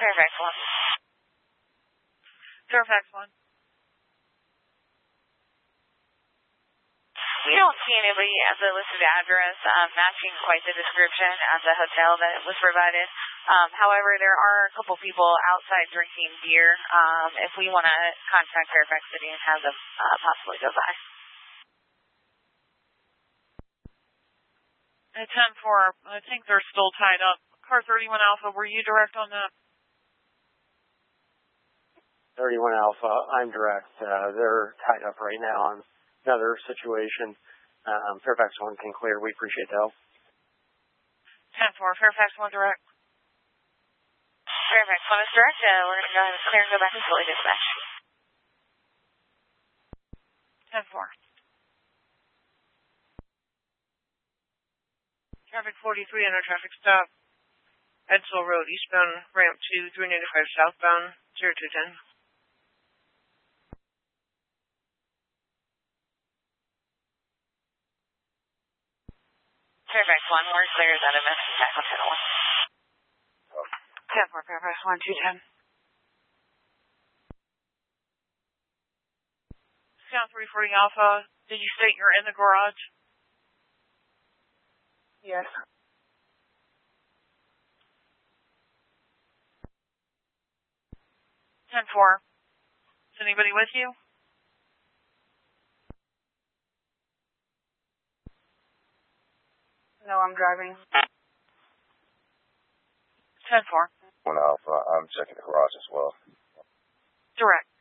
Fairfax 1. Fairfax 1. We don't see anybody at the listed address matching quite the description at the hotel that was provided. However, there are a couple people outside drinking beer. If we want to contact Fairfax City and have them possibly go by. At 10-4, I think they're still tied up. Car 31 Alpha, were you direct on that? 31 Alpha, I'm direct. They're tied up right now on another situation. Fairfax 1 can clear. We appreciate the help. 10-4, Fairfax 1 direct. Fairfax 1 is direct. We're going to go ahead and clear and go back to fully dispatch. 10-4. Traffic 43 under traffic stop. Edsel Road, eastbound, ramp 2, 395 southbound, 0210. Fairfax 1, we're clear. Is that a message? Tackle Channel 1. 10-4, Fairfax 1, 210. Scout 340 Alpha, did you state you're in the garage? Yes. 10-4. Is anybody with you? No, I'm driving. 10-4. 1 Alpha, I'm checking the garage as well. Direct.